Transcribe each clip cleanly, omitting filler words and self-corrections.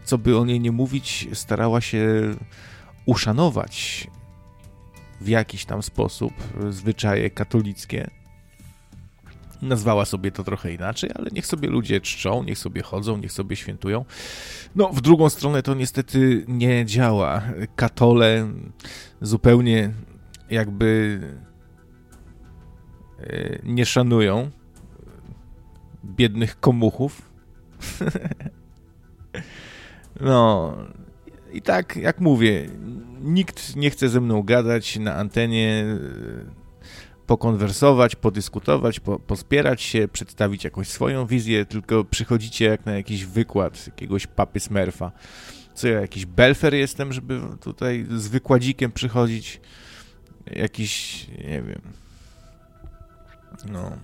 co by o niej nie mówić, starała się uszanować w jakiś tam sposób zwyczaje katolickie. Nazwała sobie to trochę inaczej, ale niech sobie ludzie czczą, niech sobie chodzą, niech sobie świętują. No, w drugą stronę to niestety nie działa. Katole zupełnie jakby nie szanują biednych komuchów. No i tak jak mówię, nikt nie chce ze mną gadać na antenie, pokonwersować, podyskutować, pospierać się, przedstawić jakąś swoją wizję, tylko przychodzicie jak na jakiś wykład jakiegoś papy Smurfa. Co ja, jakiś belfer jestem, żeby tutaj z wykładzikiem przychodzić? Jakiś, nie wiem. No.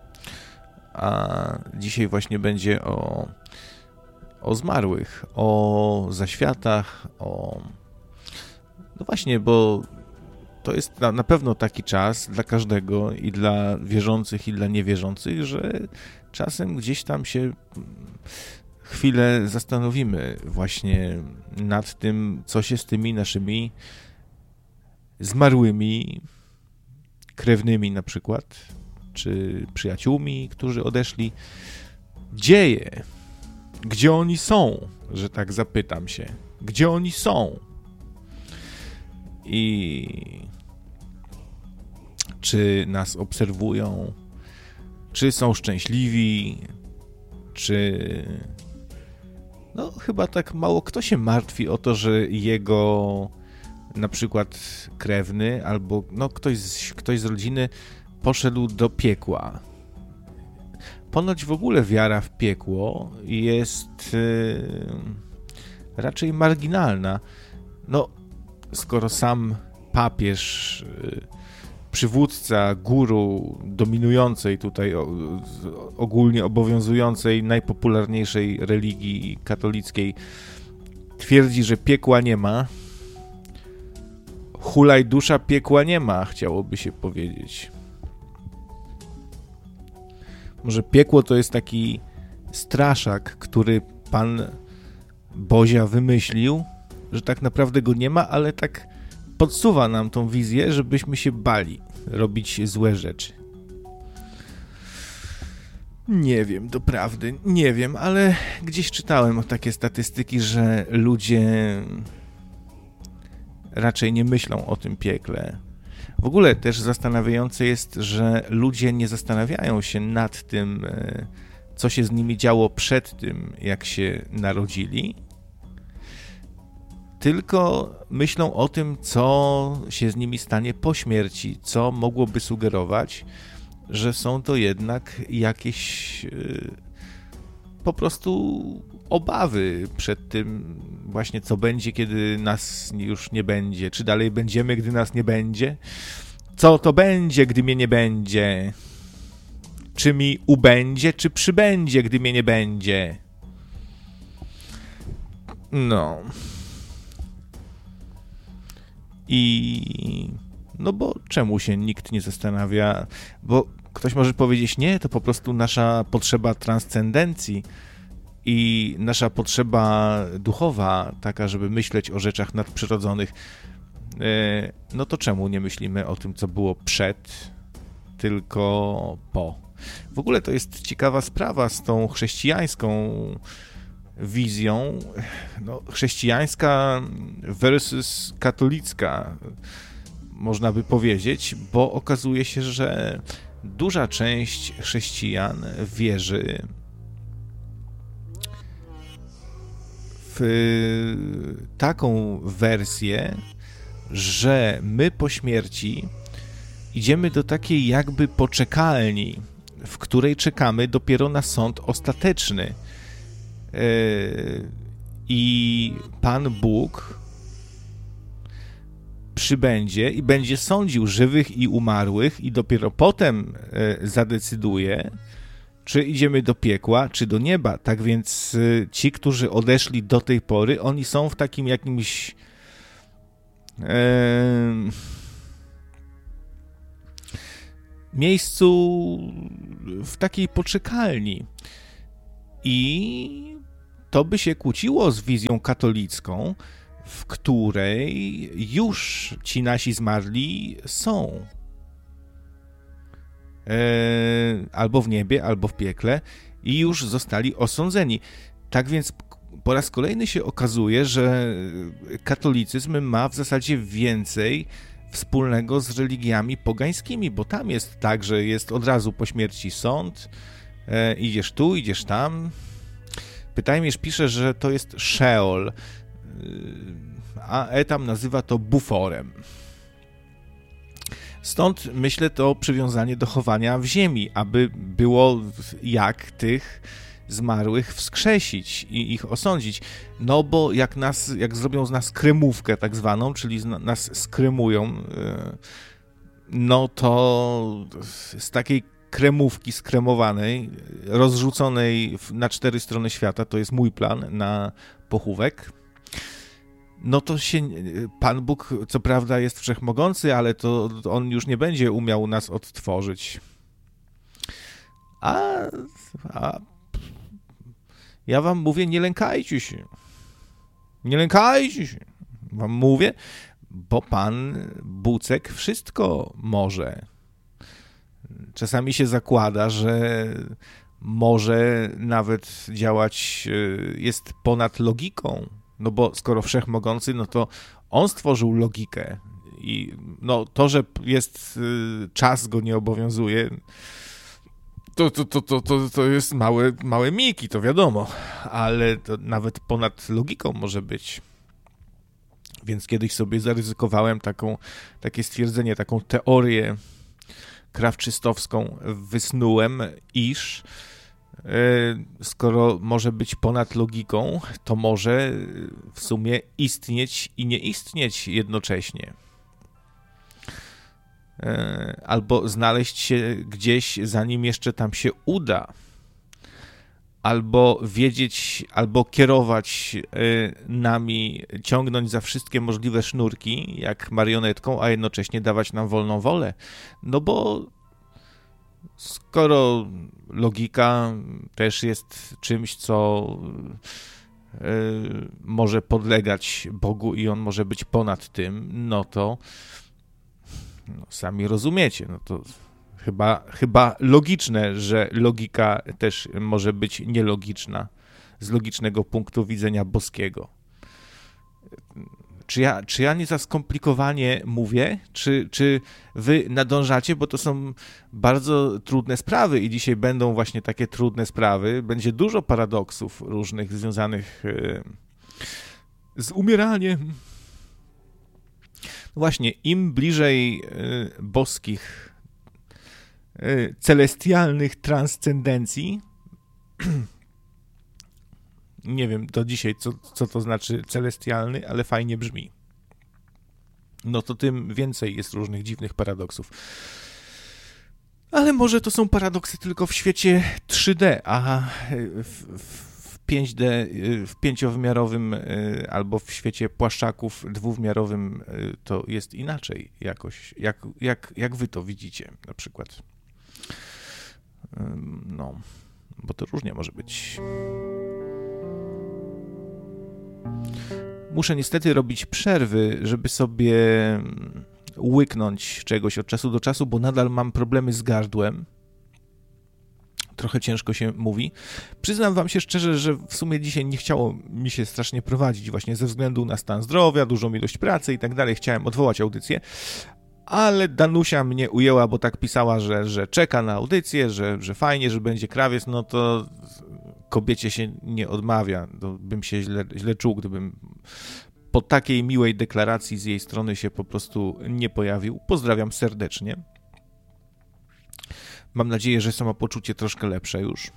A dzisiaj właśnie będzie o zmarłych, o zaświatach, no właśnie, bo to jest na pewno taki czas dla każdego, i dla wierzących, i dla niewierzących, że czasem gdzieś tam się chwilę zastanowimy właśnie nad tym, co się z tymi naszymi zmarłymi krewnymi na przykład, czy przyjaciółmi, którzy odeszli, dzieje. Gdzie oni są, że tak zapytam się. Gdzie oni są? I czy nas obserwują? Czy są szczęśliwi? Czy... No chyba tak mało kto się martwi o to, że jego na przykład krewny albo no ktoś z rodziny poszedł do piekła. Ponoć w ogóle wiara w piekło jest raczej marginalna. No, skoro sam papież, przywódca, guru dominującej tutaj, ogólnie obowiązującej, najpopularniejszej religii katolickiej twierdzi, że piekła nie ma, hulaj dusza, piekła nie ma, chciałoby się powiedzieć. Może piekło to jest taki straszak, który pan Bozia wymyślił, że tak naprawdę go nie ma, ale tak podsuwa nam tą wizję, żebyśmy się bali robić złe rzeczy. Nie wiem, doprawdy, nie wiem, ale gdzieś czytałem o takie statystyki, że ludzie raczej nie myślą o tym piekle. W ogóle też zastanawiające jest, że ludzie nie zastanawiają się nad tym, co się z nimi działo przed tym, jak się narodzili, tylko myślą o tym, co się z nimi stanie po śmierci, co mogłoby sugerować, że są to jednak jakieś po prostu obawy przed tym właśnie, co będzie, kiedy nas już nie będzie, czy dalej będziemy, gdy nas nie będzie, co to będzie, gdy mnie nie będzie, czy mi ubędzie, czy przybędzie, gdy mnie nie będzie. No. I no bo czemu się nikt nie zastanawia? Bo ktoś może powiedzieć, nie, to po prostu nasza potrzeba transcendencji i nasza potrzeba duchowa, taka, żeby myśleć o rzeczach nadprzyrodzonych. No to czemu nie myślimy o tym, co było przed, tylko po? W ogóle to jest ciekawa sprawa z tą chrześcijańską wizją, no, chrześcijańska versus katolicka, można by powiedzieć, bo okazuje się, że duża część chrześcijan wierzy w taką wersję, że my po śmierci idziemy do takiej jakby poczekalni, w której czekamy dopiero na sąd ostateczny. I Pan Bóg przybędzie i będzie sądził żywych i umarłych i dopiero potem zadecyduje, czy idziemy do piekła, czy do nieba. Tak więc ci, którzy odeszli do tej pory, oni są w takim jakimś miejscu, w takiej poczekalni. I to by się kłóciło z wizją katolicką, w której już ci nasi zmarli są. Albo w niebie, albo w piekle i już zostali osądzeni. Tak więc po raz kolejny się okazuje, że katolicyzm ma w zasadzie więcej wspólnego z religiami pogańskimi, bo tam jest tak, że jest od razu po śmierci sąd, idziesz tu, idziesz tam. Pytajmierz pisze, że to jest Sheol, a Etam nazywa to buforem. Stąd myślę to przywiązanie do chowania w ziemi, aby było jak tych zmarłych wskrzesić i ich osądzić. No bo jak zrobią z nas kremówkę tak zwaną, czyli nas skremują, no to z takiej kremówki skremowanej, rozrzuconej na 4 strony świata, to jest mój plan na pochówek, no to się Pan Bóg co prawda jest wszechmogący, ale to On już nie będzie umiał nas odtworzyć. A ja wam mówię, nie lękajcie się. Nie lękajcie się. Wam mówię, bo Pan Bucek wszystko może. Czasami się zakłada, że może nawet działać, jest ponad logiką. No bo skoro wszechmogący, no to On stworzył logikę. I no to, że jest czas go nie obowiązuje, to jest małe miki, to wiadomo, ale to nawet ponad logiką może być. Więc kiedyś sobie zaryzykowałem takie stwierdzenie, taką teorię krawczystowską wysnułem, iż skoro może być ponad logiką, to może w sumie istnieć i nie istnieć jednocześnie. Albo znaleźć się gdzieś, zanim jeszcze tam się uda, albo wiedzieć, albo kierować nami, ciągnąć za wszystkie możliwe sznurki, jak marionetką, a jednocześnie dawać nam wolną wolę. No bo skoro logika też jest czymś, co może podlegać Bogu i On może być ponad tym, no to sami rozumiecie, no to chyba logiczne, że logika też może być nielogiczna z logicznego punktu widzenia boskiego. Czy ja nie za skomplikowanie mówię? Czy wy nadążacie? Bo to są bardzo trudne sprawy i dzisiaj będą właśnie takie trudne sprawy. Będzie dużo paradoksów różnych związanych z umieraniem. Właśnie, im bliżej boskich, celestialnych transcendencji, nie wiem do dzisiaj, co to znaczy celestialny, ale fajnie brzmi, no to tym więcej jest różnych dziwnych paradoksów. Ale może to są paradoksy tylko w świecie 3D, a w 5D, w pięciowymiarowym albo w świecie płaszczaków dwuwymiarowym to jest inaczej jakoś. Jak wy to widzicie na przykład? No, bo to różnie może być. Muszę niestety robić przerwy, żeby sobie łyknąć czegoś od czasu do czasu, bo nadal mam problemy z gardłem. Trochę ciężko się mówi. Przyznam wam się szczerze, że w sumie dzisiaj nie chciało mi się strasznie prowadzić właśnie ze względu na stan zdrowia, dużą ilość pracy i tak dalej. Chciałem odwołać audycję, ale Danusia mnie ujęła, bo tak pisała, że czeka na audycję, że fajnie, że będzie krawiec, no to kobiecie się nie odmawia. To bym się źle czuł, gdybym po takiej miłej deklaracji z jej strony się po prostu nie pojawił. Pozdrawiam serdecznie. Mam nadzieję, że samopoczucie troszkę lepsze już.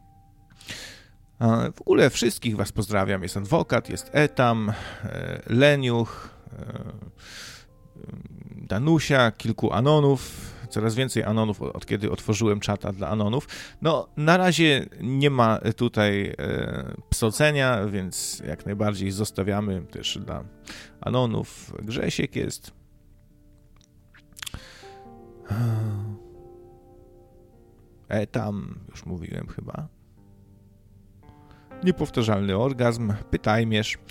W ogóle wszystkich was pozdrawiam. Jest adwokat, jest Etam, Leniuch, Danusia, kilku anonów. Coraz więcej anonów, od kiedy otworzyłem czata dla anonów. No, na razie nie ma tutaj psocenia, więc jak najbardziej zostawiamy też dla anonów. Grzesiek jest. Tam już mówiłem chyba. Niepowtarzalny orgazm, pytajmierz.